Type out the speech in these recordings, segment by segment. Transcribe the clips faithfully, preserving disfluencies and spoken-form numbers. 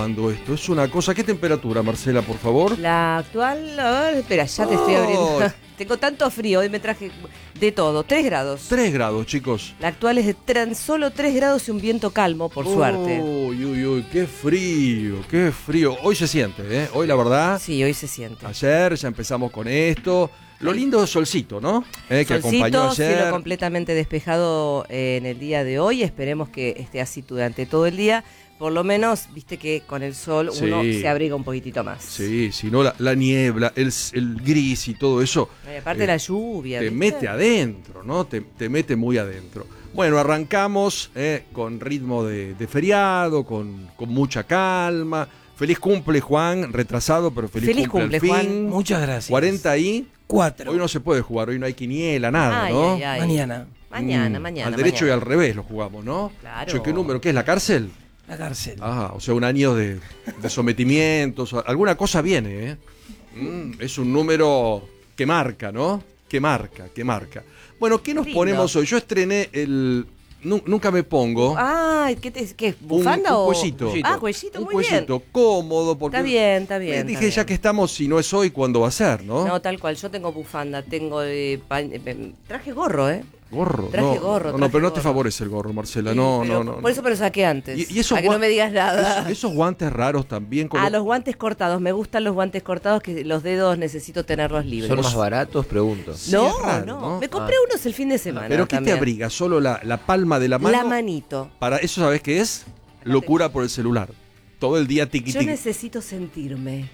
cuándo esto? Es una cosa. ¿Qué temperatura, Marcela, por favor? La actual, a ver, espera, ya te estoy Oh. abriendo. Tengo tanto frío, hoy me traje de todo, tres grados. Tres grados, chicos. La actual es de tan solo tres grados y un viento calmo, por suerte. Uy, uy, uy, qué frío, qué frío. Hoy se siente, ¿eh? Hoy la verdad. Sí, hoy se siente. Ayer ya empezamos con esto. Lo lindo es solcito, ¿no? Eh, que Solcito, acompañó ayer. cielo completamente despejado eh, en el día de hoy. Esperemos que esté así durante todo el día. Por lo menos, viste que con el sol Sí. uno se abriga un poquitito más. Sí, si no la, la niebla, el, el gris y todo eso. Y aparte eh, la lluvia. Te ¿viste? mete adentro, ¿no? Te, te mete muy adentro. Bueno, arrancamos eh, con ritmo de, de feriado, con, con mucha calma. Feliz cumple, Juan, retrasado, pero feliz, Feliz cumple, cumple, al fin. Juan. Muchas gracias. cuarenta y Cuatro. hoy no se puede jugar, hoy no hay quiniela, nada, Ay, ¿no? ay, ay. Mañana. Mañana, Mm, mañana. Al derecho mañana. y al revés lo jugamos, ¿no? Claro. Che, ¿qué número? ¿Qué es la cárcel? La cárcel. Ah, o sea, un año de, de sometimientos. Alguna cosa viene, ¿eh? Mm, es un número que marca, ¿no? Que marca, que marca. Bueno, ¿qué nos Lindo. ponemos hoy? Yo estrené el... nu- nunca me pongo... Ay, ¿qué, te, qué es? ¿Bufanda un o...? cuellito. Ah, cuellito, un muy cuellito cómodo. Porque Está bien, está bien. me está dije, bien. ya que estamos, si no es hoy, ¿cuándo va a ser, no? No, tal cual. Yo tengo bufanda, tengo eh, pa- eh, traje gorro, ¿eh? Gorro. Traje no, gorro, No, no, traje pero no te gorro. favorece el gorro, Marcela. Sí, no, pero no, no. Por eso me lo saqué antes. Y- y esos a que no guan- me digas nada. Esos, esos guantes raros también. Como... A los guantes cortados, me gustan los guantes cortados, que los dedos necesito tenerlos libres. ¿Son más baratos? Pregunto. Sí, no, es raro, no, ¿no? me compré Ah. unos el fin de semana. ¿Pero qué también. te abriga? ¿Solo la, la palma de la mano? La manito. Para eso, ¿sabes qué es? Locura por el celular. Todo el día tiqui Yo tiqui. necesito sentirme.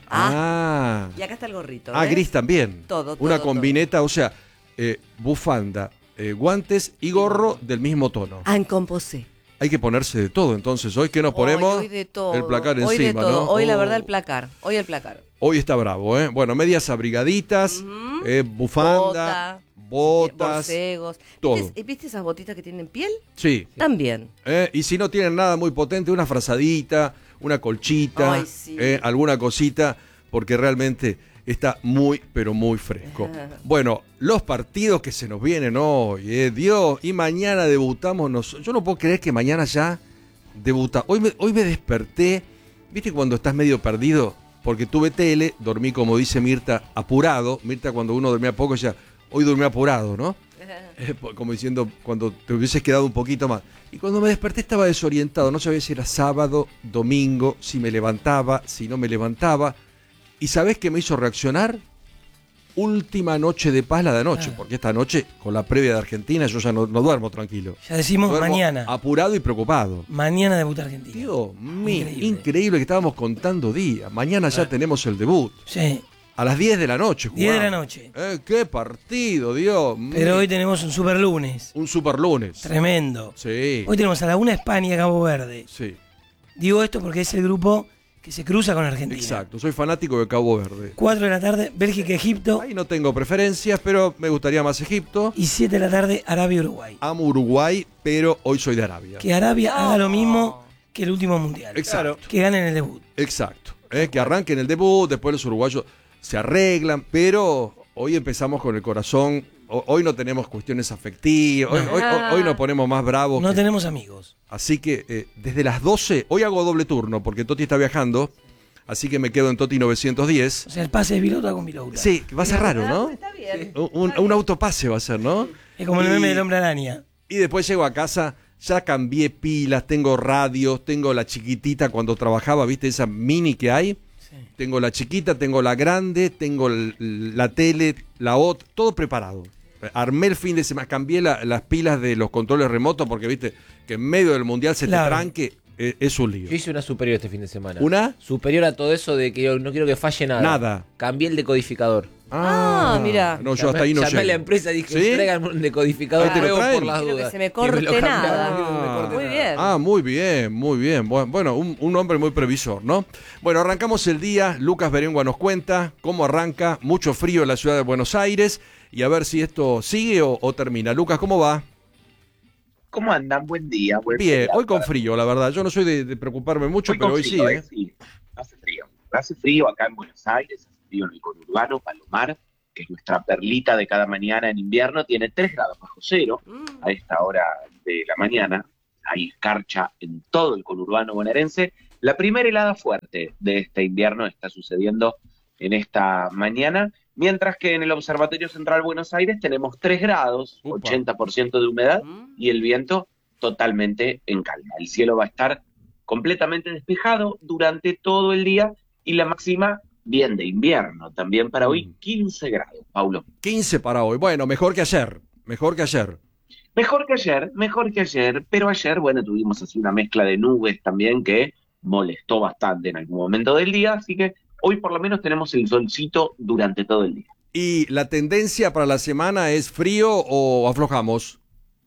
Ah, Ah, y acá está el gorrito. ah ¿ves? gris también. Todo, Una todo, combineta, o sea, eh, bufanda, eh, guantes y gorro del mismo tono. Ah, en composé. Hay que ponerse de todo, entonces. Hoy que nos ponemos Hoy, hoy de todo. el placar Hoy encima, de todo. ¿no? Hoy la Oh. verdad el placar. Hoy el placar. Hoy está bravo, ¿eh? Bueno, medias abrigaditas, Ujú. eh, bufanda, Bota, botas, borcegos. todo. ¿Viste, ¿Viste esas botitas que tienen piel? sí. También. Eh, y si no tienen nada muy potente, una frazadita, una colchita, Ay, sí. eh, alguna cosita, porque realmente está muy, pero muy fresco. Bueno, los partidos que se nos vienen hoy, eh, Dios, y mañana debutamos nosotros. Yo no puedo creer que mañana ya debuta. Hoy me, hoy me desperté, ¿viste cuando estás medio perdido? Porque tuve tele, dormí, como dice Mirta, apurado. Mirta, cuando uno dormía poco, ya, hoy durmió apurado, ¿no? Eh, como diciendo, cuando te hubieses quedado un poquito más. Y cuando me desperté estaba desorientado, no sabía si era sábado, domingo, si me levantaba, si no me levantaba. ¿Y sabés qué me hizo reaccionar? Última noche de paz la de anoche, Ah. porque esta noche, con la previa de Argentina, yo ya no, no duermo tranquilo. Ya decimos Duermo mañana. apurado y preocupado. Mañana debuta Argentina. Dios mío, increíble. Increíble. que estábamos contando días. Mañana ya Ah. tenemos el debut. Sí, A las diez de la noche jugamos. diez de la noche. Eh, ¡Qué partido, Dios mío! Pero hoy tenemos un super lunes. Un super lunes. Tremendo. Sí. Hoy tenemos a la una España, Cabo Verde. Sí, Digo esto porque es el grupo que se cruza con Argentina. exacto. Soy fanático de Cabo Verde. cuatro de la tarde, Bélgica, Egipto. Ahí no tengo preferencias, pero me gustaría más Egipto. Y siete de la tarde, Arabia, Uruguay. Amo Uruguay, pero hoy soy de Arabia. Que Arabia No. haga lo mismo que el último mundial. Exacto. Que ganen el debut. Exacto. Eh, que arranquen el debut, después los uruguayos se arreglan, pero hoy empezamos con el corazón. O- hoy no tenemos cuestiones afectivas. Hoy, No. hoy- hoy- hoy nos ponemos más bravos. No que- tenemos amigos. Así que eh, desde las doce, hoy hago doble turno porque Toti está viajando. Así que me quedo en Toti novecientos diez. O sea, el pase de pilota con pilota. Sí, va a ser raro, ¿no? Está bien. Un, un autopase va a ser, ¿no? Es como el Y- meme del hombre araña. Y después llego a casa, ya cambié pilas, tengo radios, tengo la chiquitita cuando trabajaba, ¿viste? Esa mini que hay. Sí. Tengo la chiquita, tengo la grande, tengo el- la tele, la otra, todo preparado. Armé el fin de semana, cambié la- las pilas de los controles remotos porque, ¿viste? Que en medio del mundial se Claro. te tranque, eh, es un lío. Yo hice una superior este fin de semana. ¿Una? Superior a todo eso de que yo no quiero que falle nada. Nada. Cambié el decodificador. Ah, mirá. No, yo hasta ahí no Llamé a la llego. empresa y dije, ¿Sí? tráiganme un decodificador Ahí te lo nuevo traen. por las Quiero que dudas. se me Y lo corte cambiaron. nada. No quiero que se me corte Muy nada. bien. Ah, muy bien, muy bien. Bu- Bueno, un, un hombre muy previsor, ¿no? Bueno, arrancamos el día. Lucas Berengua nos cuenta cómo arranca. Mucho frío en la ciudad de Buenos Aires. Y a ver si esto sigue o, o termina. Lucas, ¿cómo va? ¿Cómo andan? Buen día. Buen Bien, día. hoy con frío, la verdad. Yo no soy de, de preocuparme mucho, Hoy pero con hoy frío, sí, ¿eh? Sí, hace frío. Hace frío acá en Buenos Aires, hace frío en el conurbano, Palomar, que es nuestra perlita de cada mañana en invierno, tiene tres grados bajo cero Mm. a esta hora de la mañana. Hay escarcha en todo el conurbano bonaerense La primera helada fuerte de este invierno está sucediendo en esta mañana, mientras que en el Observatorio Central Buenos Aires tenemos tres grados, Upa. ochenta por ciento de humedad y el viento totalmente en calma. El cielo va a estar completamente despejado durante todo el día y la máxima bien de invierno. También para hoy quince grados, Paulo. quince para hoy. Bueno, mejor que ayer. Mejor que ayer. Mejor que ayer, mejor que ayer, pero ayer, bueno, tuvimos así una mezcla de nubes también que molestó bastante en algún momento del día, así que hoy por lo menos tenemos el solcito durante todo el día. ¿Y la tendencia para la semana es frío o aflojamos?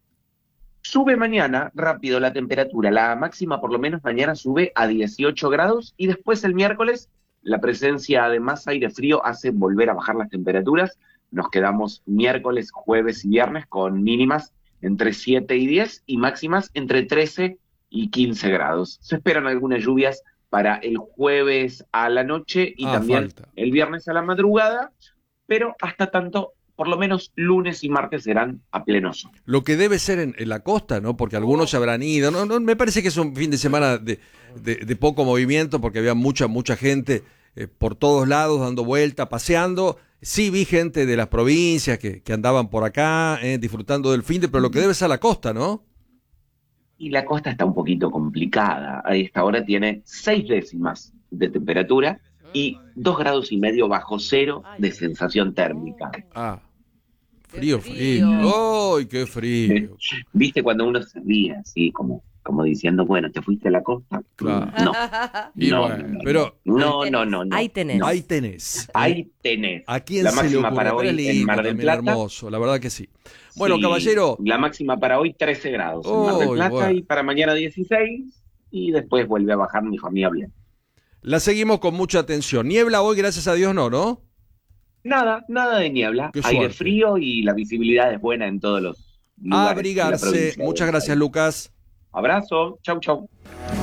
Sube mañana rápido la temperatura, la máxima por lo menos mañana sube a dieciocho grados y después el miércoles la presencia de más aire frío hace volver a bajar las temperaturas. Nos quedamos miércoles, jueves y viernes con mínimas entre siete y diez y máximas entre trece y quince grados. Se esperan algunas lluvias para el jueves a la noche y Ah, también falta. el viernes a la madrugada, pero hasta tanto, por lo menos lunes y martes serán a pleno sol. Lo que debe ser en, en la costa, ¿no? Porque algunos ya habrán ido. No, no, me parece que es un fin de semana de, de, de poco movimiento porque había mucha, mucha gente eh, por todos lados dando vuelta, paseando. Sí vi gente de las provincias que, que andaban por acá eh, disfrutando del fin de, pero lo que debe ser la costa, ¿no? Y la costa está un poquito complicada. A esta hora tiene seis décimas de temperatura y dos grados y medio bajo cero de sensación térmica. Ah, Qué frío, frío. frío. ¡Ay, qué frío! ¿Viste cuando uno se ríe así, como, como diciendo, bueno, ¿te fuiste a la costa? Claro. No, Y no, bueno, no, no, pero no, no, no, no. Ahí tenés. no. ahí tenés. Ahí tenés. ¿A quién La se le máxima ocurre? para hoy Pero es en lindo Mar del también, Plata. hermoso, la verdad que sí. Bueno, Sí, caballero, La máxima para hoy trece grados en Mar del Uy, Plata bueno. y para mañana dieciséis y después vuelve a bajar mi familia bien. la seguimos con mucha atención. Niebla hoy, gracias a Dios, no, ¿no? Nada, nada de niebla, Qué aire suerte. frío y la visibilidad es buena en todos los lugares. de la Abrigarse. provincia de Muchas Buenos gracias, Aires. Lucas. Abrazo, chau, chau.